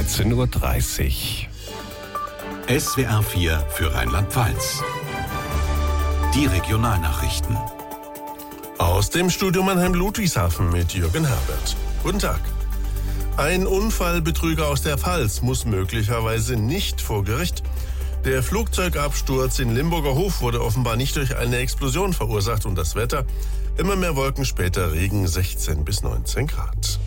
13:30 Uhr. SWR 4 für Rheinland-Pfalz. Die Regionalnachrichten. Aus dem Studio Mannheim-Ludwigshafen mit Jürgen Herbert. Guten Tag. Ein Unfallbetrüger aus der Pfalz muss möglicherweise nicht vor Gericht. Der Flugzeugabsturz in Limburger Hof wurde offenbar nicht durch eine Explosion verursacht und das Wetter: immer mehr Wolken, später Regen, 16 bis 19 Grad.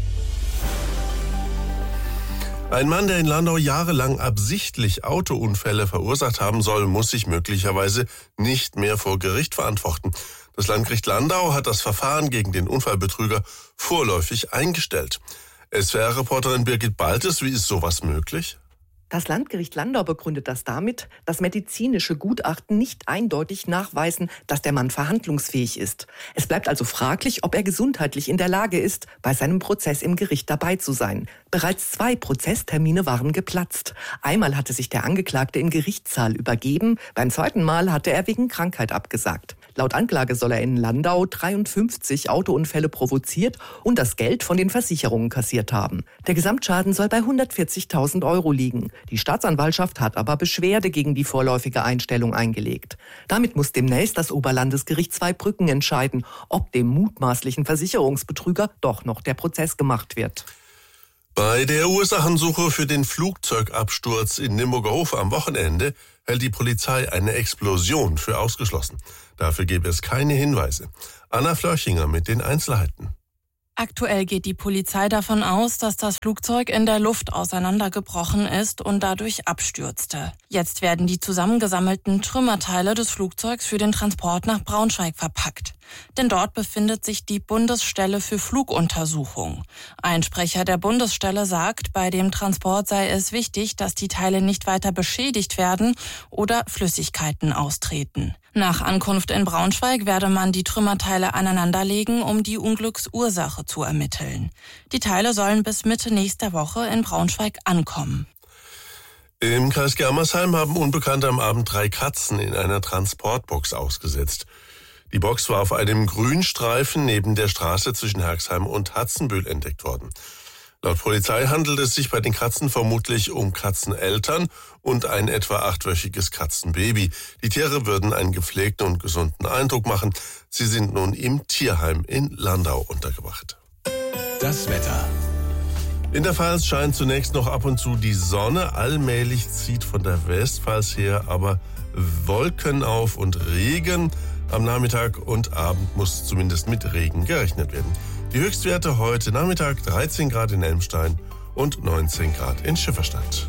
Ein Mann, der in Landau jahrelang absichtlich Autounfälle verursacht haben soll, muss sich möglicherweise nicht mehr vor Gericht verantworten. Das Landgericht Landau hat das Verfahren gegen den Unfallbetrüger vorläufig eingestellt. SWR-Reporterin Birgit Baltes, wie ist sowas möglich? Das Landgericht Landau begründet das damit, dass medizinische Gutachten nicht eindeutig nachweisen, dass der Mann verhandlungsfähig ist. Es bleibt also fraglich, ob er gesundheitlich in der Lage ist, bei seinem Prozess im Gericht dabei zu sein. Bereits 2 Prozesstermine waren geplatzt. Einmal hatte sich der Angeklagte im Gerichtssaal übergeben, beim zweiten Mal hatte er wegen Krankheit abgesagt. Laut Anklage soll er in Landau 53 Autounfälle provoziert und das Geld von den Versicherungen kassiert haben. Der Gesamtschaden soll bei 140.000 Euro liegen. Die Staatsanwaltschaft hat aber Beschwerde gegen die vorläufige Einstellung eingelegt. Damit muss demnächst das Oberlandesgericht Zweibrücken entscheiden, ob dem mutmaßlichen Versicherungsbetrüger doch noch der Prozess gemacht wird. Bei der Ursachensuche für den Flugzeugabsturz in Limburger Hof am Wochenende hält die Polizei eine Explosion für ausgeschlossen. Dafür gäbe es keine Hinweise. Anna Flörchinger mit den Einzelheiten. Aktuell geht die Polizei davon aus, dass das Flugzeug in der Luft auseinandergebrochen ist und dadurch abstürzte. Jetzt werden die zusammengesammelten Trümmerteile des Flugzeugs für den Transport nach Braunschweig verpackt. Denn dort befindet sich die Bundesstelle für Fluguntersuchung. Ein Sprecher der Bundesstelle sagt, bei dem Transport sei es wichtig, dass die Teile nicht weiter beschädigt werden oder Flüssigkeiten austreten. Nach Ankunft in Braunschweig werde man die Trümmerteile aneinanderlegen, um die Unglücksursache zu ermitteln. Die Teile sollen bis Mitte nächster Woche in Braunschweig ankommen. Im Kreis Germersheim haben Unbekannte am Abend 3 Katzen in einer Transportbox ausgesetzt. Die Box war auf einem Grünstreifen neben der Straße zwischen Herxheim und Hatzenbühl entdeckt worden. Laut Polizei handelt es sich bei den Katzen vermutlich um Katzeneltern und ein etwa 8-wöchiges Katzenbaby. Die Tiere würden einen gepflegten und gesunden Eindruck machen. Sie sind nun im Tierheim in Landau untergebracht. Das Wetter. In der Pfalz scheint zunächst noch ab und zu die Sonne. Allmählich zieht von der Westpfalz her aber Wolken auf und Regen. Am Nachmittag und Abend muss zumindest mit Regen gerechnet werden. Die Höchstwerte heute Nachmittag 13 Grad in Elmstein und 19 Grad in Schifferstadt.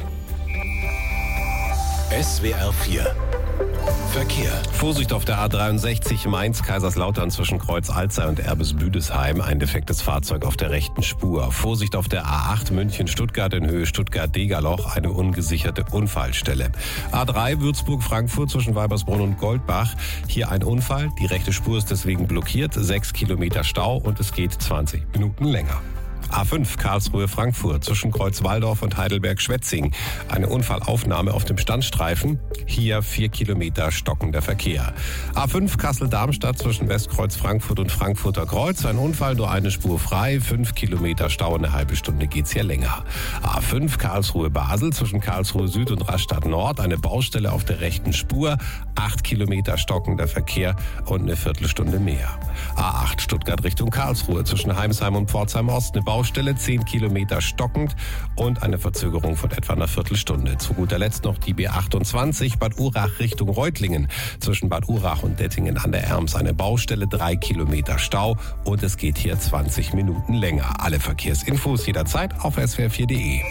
SWR 4 Verkehr. Vorsicht auf der A63 Mainz-Kaiserslautern zwischen Kreuz-Alzey und Erbes-Büdesheim. Ein defektes Fahrzeug auf der rechten Spur. Vorsicht auf der A8 München-Stuttgart in Höhe Stuttgart-Degerloch. Eine ungesicherte Unfallstelle. A3 Würzburg-Frankfurt zwischen Weibersbrunn und Goldbach. Hier ein Unfall. Die rechte Spur ist deswegen blockiert. 6 Kilometer Stau und es geht 20 Minuten länger. A5 Karlsruhe-Frankfurt zwischen Kreuz-Walldorf und Heidelberg-Schwetzing. Eine Unfallaufnahme auf dem Standstreifen. Hier 4 Kilometer stockender Verkehr. A5 Kassel-Darmstadt zwischen Westkreuz-Frankfurt und Frankfurter Kreuz. Ein Unfall, nur eine Spur frei. 5 Kilometer Stau, eine halbe Stunde geht's hier länger. A5 Karlsruhe-Basel zwischen Karlsruhe Süd und Rastatt Nord. Eine Baustelle auf der rechten Spur. 8 Kilometer stockender Verkehr und eine Viertelstunde mehr. A8 Stuttgart Richtung Karlsruhe zwischen Heimsheim und Pforzheim Ost. Eine Baustelle, 10 Kilometer stockend und eine Verzögerung von etwa einer Viertelstunde. Zu guter Letzt noch die B28 Bad Urach Richtung Reutlingen. Zwischen Bad Urach und Dettingen an der Erms eine Baustelle, 3 Kilometer Stau und es geht hier 20 Minuten länger. Alle Verkehrsinfos jederzeit auf swr4.de.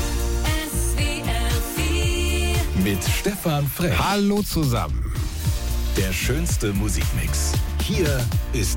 Mit Stefan Frech. Hallo zusammen. Der schönste Musikmix. Hier ist